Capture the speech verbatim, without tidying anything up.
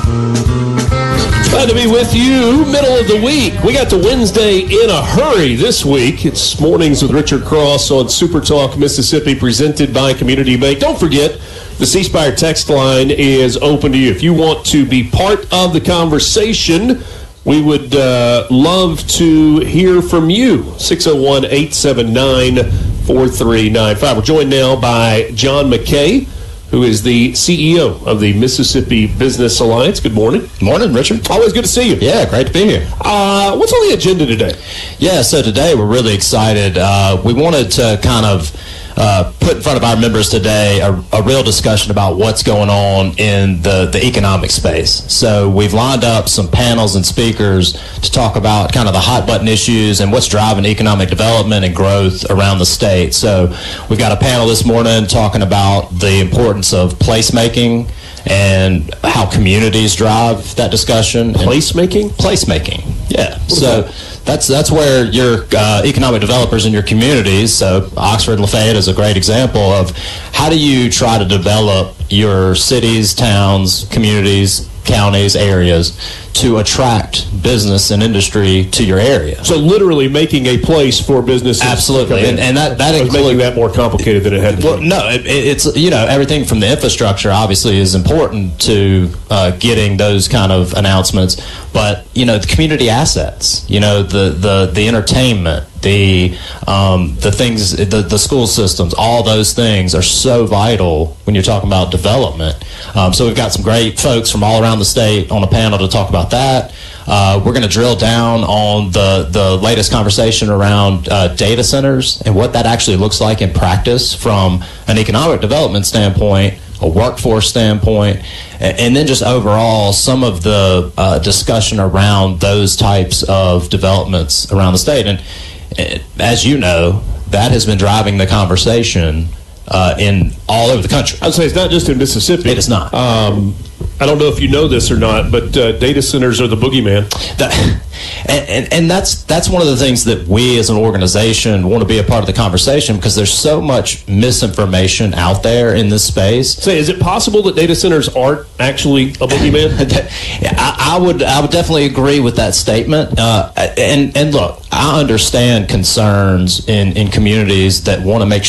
Glad to be with you, middle of the week. We got to Wednesday in a hurry this week. It's Mornings with Richard Cross on Super Talk Mississippi, presented by Community Bank. Don't forget, the C Spire text line is open to you. If you want to be part of the conversation, we would uh, love to hear from you. six oh one, eight seven nine, four three nine five. We're joined now by John McKay, who is the C E O of the Mississippi Business Alliance. Good morning. Morning, Richard. Always good to see you. Yeah, great to be here. Uh, what's on the agenda today? Yeah, so today we're really excited. Uh, we wanted to kind of uh, put in front of our members today a, a real discussion about what's going on in the, the economic space. So we've lined up some panels and speakers to talk about kind of the hot button issues and what's driving economic development and growth around the state. So we've got a panel this morning talking about the importance of placemaking and how communities drive that discussion. Placemaking? Placemaking, yeah. So that's that's where your uh, economic developers in your communities, so Oxford and Lafayette is a great example of how do you try to develop your cities, towns, communities, counties, areas to attract business and industry to your area. So literally making a place for businesses. Absolutely, and, and that that I was includes making that more complicated than it had to well, be. no, it, it's you know everything from the infrastructure obviously is important to uh, getting those kind of announcements, but you know the community assets, you know the the the entertainment, the um, the things, the the school systems, all those things are so vital when you're talking about development. Um, so we've got some great folks from all around the state on a panel to talk about that. Uh, we're going to drill down on the, the latest conversation around uh, data centers and what that actually looks like in practice from an economic development standpoint, a workforce standpoint, and, and then just overall some of the uh, discussion around those types of developments around the state. And uh, as you know, that has been driving the conversation uh, in all over the country. I would say it's not just in Mississippi. It is not. Um, I don't know if you know this or not, but uh, data centers are the boogeyman. That, and, and, and that's that's one of the things that we as an organization want to be a part of the conversation, because there's so much misinformation out there in this space. Say, is it possible that data centers aren't actually a boogeyman? I, I would I would definitely agree with that statement. Uh, and and look, I understand concerns in, in communities that want to make